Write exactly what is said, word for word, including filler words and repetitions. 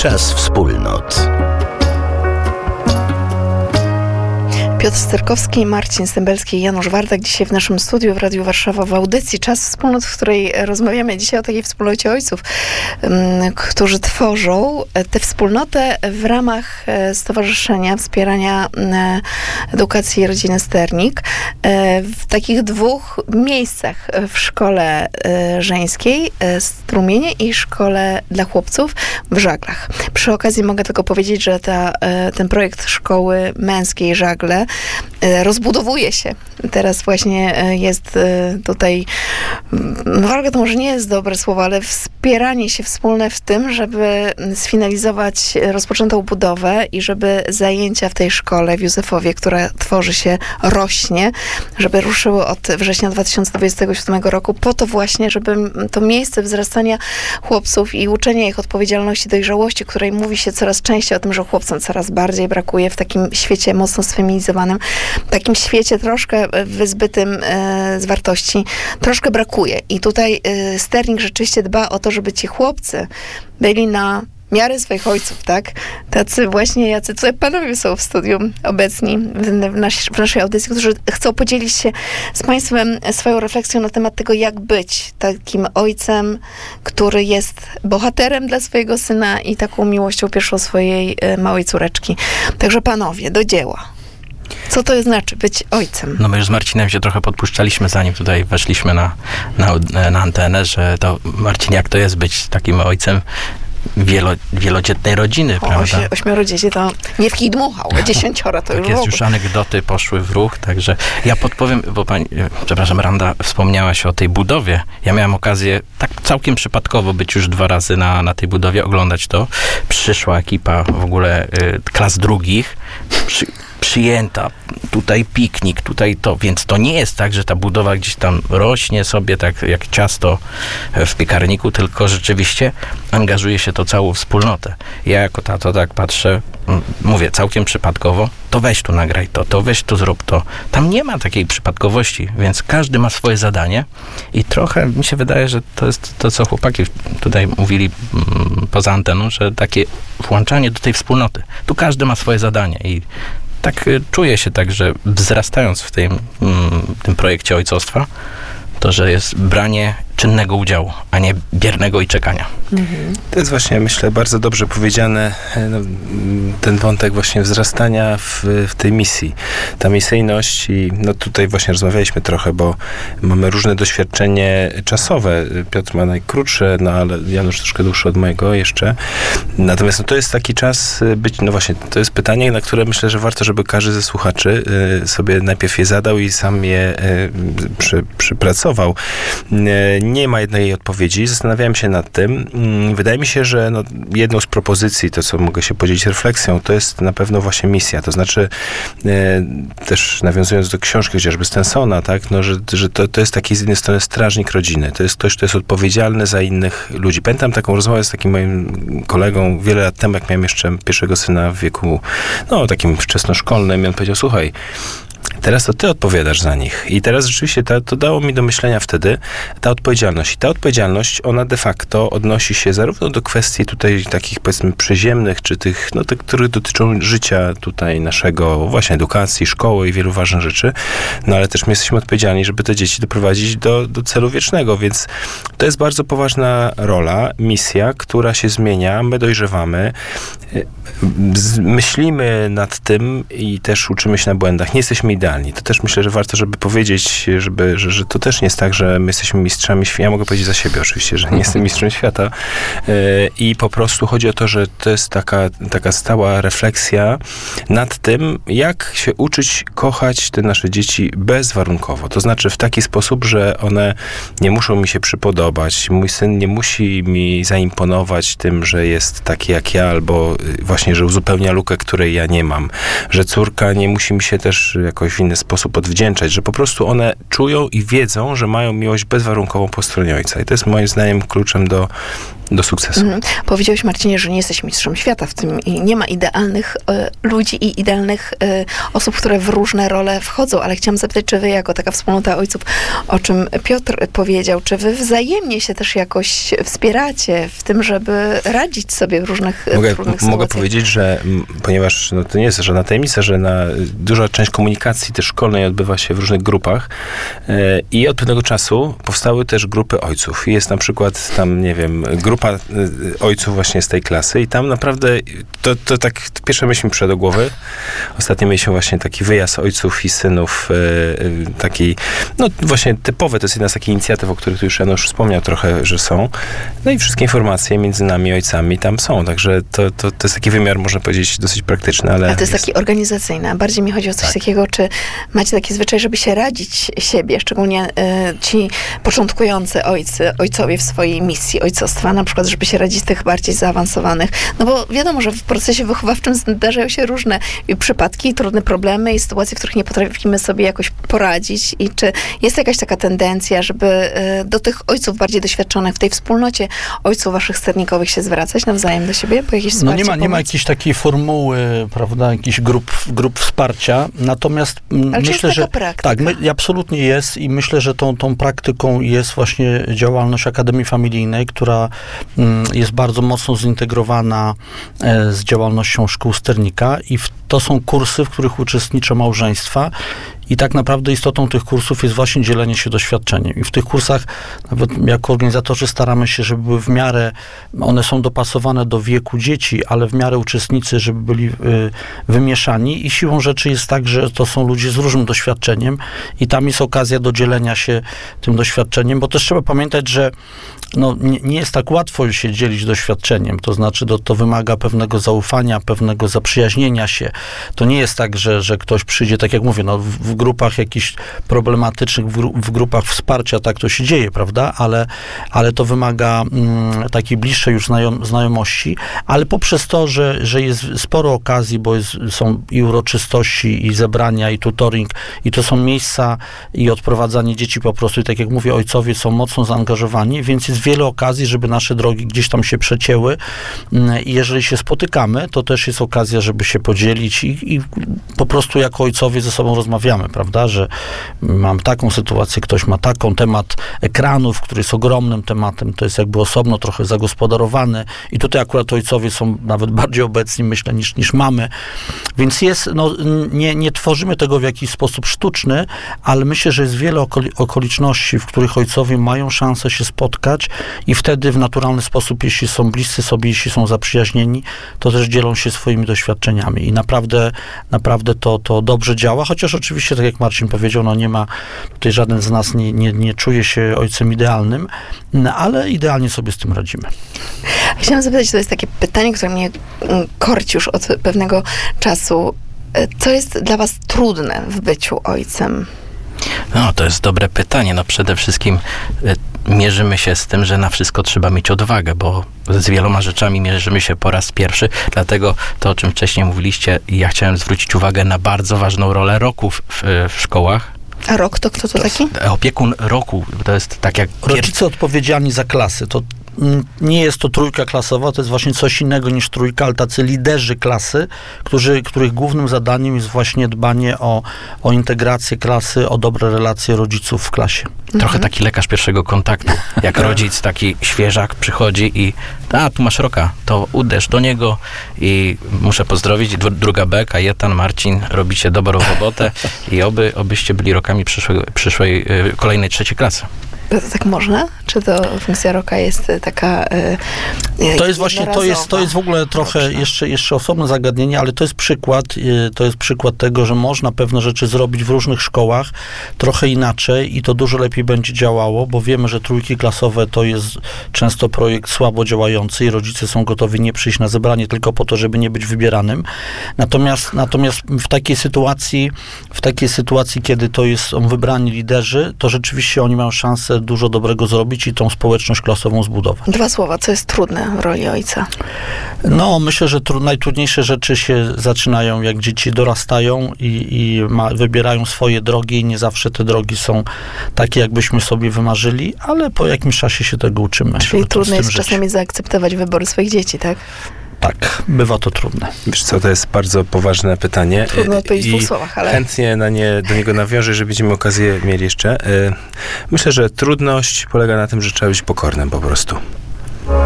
Czas wspólnot. Piotr Sterkowski, Marcin Stębelski i Janusz Wardak dzisiaj w naszym studiu w Radiu Warszawa w audycji Czas Wspólnot, w której rozmawiamy dzisiaj o takiej wspólnocie ojców, którzy tworzą tę wspólnotę w ramach Stowarzyszenia Wspierania Edukacji i Rodziny Sternik w takich dwóch miejscach, w szkole żeńskiej Strumienie i szkole dla chłopców w Żaglach. Przy okazji mogę tylko powiedzieć, że ta, ten projekt szkoły męskiej Żagle rozbudowuje się. Teraz właśnie jest tutaj, walka to może nie jest dobre słowo, ale wspieranie się wspólne w tym, żeby sfinalizować rozpoczętą budowę i żeby zajęcia w tej szkole w Józefowie, która tworzy się, rośnie, żeby ruszyły od września dwa tysiące dwudziestego siódmego roku, po to właśnie, żeby to miejsce wzrastania chłopców i uczenia ich odpowiedzialności, dojrzałości, której mówi się coraz częściej o tym, że chłopcom coraz bardziej brakuje w takim świecie mocno sfeminizowanym, takim świecie troszkę wyzbytym e, z wartości, troszkę brakuje. I tutaj e, Sternik rzeczywiście dba o to, żeby ci chłopcy byli na miarę swoich ojców, tak? Tacy właśnie, jacy tutaj panowie są w studium obecni w, w, nas, w naszej audycji, którzy chcą podzielić się z państwem swoją refleksją na temat tego, jak być takim ojcem, który jest bohaterem dla swojego syna i taką miłością pierwszą swojej e, małej córeczki. Także panowie, do dzieła. Co to znaczy być ojcem? No my już z Marcinem się trochę podpuszczaliśmy, zanim tutaj weszliśmy na, na, na antenę, że to Marcin, jak to jest być takim ojcem wielo, wielodzietnej rodziny, o, prawda? Osie, ośmioro dzieci to nie w kij dmuchał, dziesięcioro to tak już jest, w ogóle. już anegdoty poszły w ruch, także ja podpowiem, bo pani, przepraszam, Randa wspomniałaś o tej budowie. Ja miałem okazję tak całkiem przypadkowo być już dwa razy na, na tej budowie, oglądać to. Przyszła ekipa w ogóle y, klas drugich, przy, przyjęta, tutaj piknik, tutaj to, więc to nie jest tak, że ta budowa gdzieś tam rośnie sobie tak jak ciasto w piekarniku, tylko rzeczywiście angażuje się to całą wspólnotę. Ja jako tato tak patrzę, mówię całkiem przypadkowo, to weź tu nagraj to, to weź tu zrób to. Tam nie ma takiej przypadkowości, więc każdy ma swoje zadanie i trochę mi się wydaje, że to jest to, co chłopaki tutaj mówili mm, poza anteną, że takie włączanie do tej wspólnoty. Tu każdy ma swoje zadanie i tak czuję się tak, że wzrastając w tym, tym projekcie ojcostwa, to, że jest branie czynnego udziału, a nie biernego i czekania. Mhm. To jest właśnie, myślę, bardzo dobrze powiedziane, no, ten wątek właśnie wzrastania w, w tej misji. Ta misyjność i no tutaj właśnie rozmawialiśmy trochę, bo mamy różne doświadczenie czasowe. Piotr ma najkrótsze, no ale Janusz troszkę dłuższy od mojego jeszcze. Natomiast no, to jest taki czas być, no właśnie, to jest pytanie, na które myślę, że warto, żeby każdy ze słuchaczy y, sobie najpierw je zadał i sam je y, przy, przypracował. Y, Nie ma jednej odpowiedzi. Zastanawiałem się nad tym. Wydaje mi się, że no, jedną z propozycji, to co mogę się podzielić refleksją, to jest na pewno właśnie misja. To znaczy, e, też nawiązując do książki chociażby Stensona, tak, no, że, że to, to jest taki z jednej strony strażnik rodziny. To jest ktoś, kto jest odpowiedzialny za innych ludzi. Pamiętam taką rozmowę z takim moim kolegą wiele lat temu, jak miałem jeszcze pierwszego syna w wieku, no, takim wczesnoszkolnym i on powiedział, słuchaj, teraz to ty odpowiadasz za nich. I teraz rzeczywiście ta, to dało mi do myślenia wtedy ta odpowiedzialność. I ta odpowiedzialność, ona de facto odnosi się zarówno do kwestii tutaj takich, powiedzmy, przyziemnych, czy tych, no, tych, które dotyczą życia tutaj naszego, właśnie edukacji, szkoły i wielu ważnych rzeczy, no ale też my jesteśmy odpowiedzialni, żeby te dzieci doprowadzić do, do celu wiecznego, więc to jest bardzo poważna rola, misja, która się zmienia, my dojrzewamy, myślimy nad tym i też uczymy się na błędach. Nie jesteśmy idealni. To też myślę, że warto, żeby powiedzieć, żeby, że, że to też nie jest tak, że my jesteśmy mistrzami świata. Ja mogę powiedzieć za siebie oczywiście, że nie jestem mistrzem świata. I po prostu chodzi o to, że to jest taka, taka stała refleksja nad tym, jak się uczyć kochać te nasze dzieci bezwarunkowo. To znaczy w taki sposób, że one nie muszą mi się przypodobać. Mój syn nie musi mi zaimponować tym, że jest taki jak ja, albo właśnie, że uzupełnia lukę, której ja nie mam. Że córka nie musi mi się też jakoś w inny sposób odwdzięczać, że po prostu one czują i wiedzą, że mają miłość bezwarunkową po stronie ojca. I to jest moim zdaniem kluczem do do sukcesu. Mhm. Powiedziałeś, Marcinie, że nie jesteś mistrzem świata w tym i nie ma idealnych e, ludzi i idealnych e, osób, które w różne role wchodzą, ale chciałam zapytać, czy wy jako taka wspólnota ojców, o czym Piotr powiedział, czy wy wzajemnie się też jakoś wspieracie w tym, żeby radzić sobie w różnych, Mogę, w różnych mogę sytuacjach? powiedzieć, że m, ponieważ no, to nie jest żadna tajemnica, że na, duża część komunikacji też szkolnej odbywa się w różnych grupach e, i od pewnego czasu powstały też grupy ojców. Jest na przykład tam, nie wiem, grupa e, ojców właśnie z tej klasy i tam naprawdę to, to tak pierwsze myśl mi przyszło do głowy. Ostatnio mieliśmy właśnie taki wyjazd ojców i synów, e, e, taki, no właśnie typowy, to jest jedna z takich inicjatyw, o których tu już Janusz wspomniał trochę, że są. No i wszystkie informacje między nami ojcami tam są, także to, to, to jest taki wymiar, można powiedzieć, dosyć praktyczny, ale... A to jest, jest taki organizacyjny, a bardziej mi chodzi o coś tak. takiego, czy macie taki zwyczaj, żeby się radzić siebie, szczególnie y, ci początkujący ojcy, ojcowie w swojej misji ojcostwa, na przykład, żeby się radzić tych bardziej zaawansowanych. No bo wiadomo, że w procesie wychowawczym zdarzają się różne przypadki, trudne problemy i sytuacje, w których nie potrafimy sobie jakoś poradzić i czy jest jakaś taka tendencja, żeby y, do tych ojców bardziej doświadczonych w tej wspólnocie ojców waszych sternikowych się zwracać nawzajem do siebie? Po jakieś No nie ma, pomoc? nie ma jakiejś takiej formuły, prawda, jakichś grup, grup wsparcia, natomiast Ale myślę, czy jest taka że praktyka? tak, my, absolutnie jest i myślę, że tą, tą praktyką jest właśnie działalność Akademii Familijnej, która mm, jest bardzo mocno zintegrowana e, z działalnością szkół sternika i w, to są kursy, w których uczestniczą małżeństwa. I tak naprawdę istotą tych kursów jest właśnie dzielenie się doświadczeniem. I w tych kursach, nawet jako organizatorzy, staramy się, żeby były w miarę, one są dopasowane do wieku dzieci, ale w miarę uczestnicy, żeby byli y, wymieszani. I siłą rzeczy jest tak, że to są ludzie z różnym doświadczeniem i tam jest okazja do dzielenia się tym doświadczeniem, bo też trzeba pamiętać, że no, nie, nie jest tak łatwo się dzielić doświadczeniem. To znaczy, to, to wymaga pewnego zaufania, pewnego zaprzyjaźnienia się. To nie jest tak, że, że ktoś przyjdzie, tak jak mówię, no, w, w grupach jakichś problematycznych, w, gru, w grupach wsparcia, tak to się dzieje, prawda? Ale, ale to wymaga mm, takiej bliższej już znajom, znajomości, ale poprzez to, że, że jest sporo okazji, bo jest, są i uroczystości, i zebrania, i tutoring, i to są miejsca i odprowadzanie dzieci po prostu, i tak jak mówię, ojcowie są mocno zaangażowani, więc jest wiele okazji, żeby nasze drogi gdzieś tam się przecięły i jeżeli się spotykamy, to też jest okazja, żeby się podzielić i, i po prostu jako ojcowie ze sobą rozmawiamy, prawda, że mam taką sytuację, ktoś ma taką, temat ekranów, który jest ogromnym tematem, to jest jakby osobno trochę zagospodarowany i tutaj akurat ojcowie są nawet bardziej obecni, myślę, niż, niż mamy, więc jest, no, nie, nie tworzymy tego w jakiś sposób sztuczny, ale myślę, że jest wiele okoli- okoliczności, w których ojcowie mają szansę się spotkać i wtedy w naturalny sposób, jeśli są bliscy sobie, jeśli są zaprzyjaźnieni, to też dzielą się swoimi doświadczeniami i naprawdę, naprawdę to, to dobrze działa, chociaż oczywiście, tak jak Marcin powiedział, no nie ma, tutaj żaden z nas nie, nie, nie czuje się ojcem idealnym, no, ale idealnie sobie z tym radzimy. Chciałam zapytać, to jest takie pytanie, które mnie korci już od pewnego czasu. Co jest dla was trudne w byciu ojcem? No, to jest dobre pytanie. No przede wszystkim y, mierzymy się z tym, że na wszystko trzeba mieć odwagę, bo z wieloma rzeczami mierzymy się po raz pierwszy. Dlatego to, o czym wcześniej mówiliście, ja chciałem zwrócić uwagę na bardzo ważną rolę roku w, w, w szkołach. A rok to kto to taki? Opiekun roku, to jest tak jak... Rodzice odpowiedzialni za klasy, to nie jest to trójka klasowa, to jest właśnie coś innego niż trójka, ale tacy liderzy klasy, którzy, których głównym zadaniem jest właśnie dbanie o, o integrację klasy, o dobre relacje rodziców w klasie. Trochę Mhm. taki lekarz pierwszego kontaktu. Jak rodzic, taki świeżak przychodzi i a, tu masz Roka, to uderz do niego i muszę pozdrowić. Dru- druga B, Kajetan, Marcin, robicie dobrą robotę i oby, obyście byli rokami przyszłej, przyszłej y, kolejnej trzeciej klasy. To tak można? Czy to funkcja roka jest taka y, To jest właśnie, to jest, to jest w ogóle trochę jeszcze, jeszcze osobne zagadnienie, ale to jest przykład, y, to jest przykład tego, że można pewne rzeczy zrobić w różnych szkołach trochę inaczej i to dużo lepiej będzie działało, bo wiemy, że trójki klasowe to jest często projekt słabo działający i rodzice są gotowi nie przyjść na zebranie tylko po to, żeby nie być wybieranym. Natomiast, natomiast w takiej sytuacji, w takiej sytuacji, kiedy to jest, są wybrani liderzy, to rzeczywiście oni mają szansę dużo dobrego zrobić i tą społeczność klasową zbudować. Dwa słowa, co jest trudne w roli ojca? No, myślę, że tru, najtrudniejsze rzeczy się zaczynają, jak dzieci dorastają i, i ma, wybierają swoje drogi i nie zawsze te drogi są takie, jakbyśmy sobie wymarzyli, ale po jakimś czasie się tego uczymy. Czyli trudno jest żyć. czasami zaakceptować wybory swoich dzieci, tak? Tak, bywa to trudne. Wiesz co, to jest bardzo poważne pytanie. Trudno odpowiedzieć w I dwóch słowach, ale... chętnie na nie, do niego nawiążę, że będziemy okazję mieli jeszcze. Myślę, że trudność polega na tym, że trzeba być pokornym po prostu.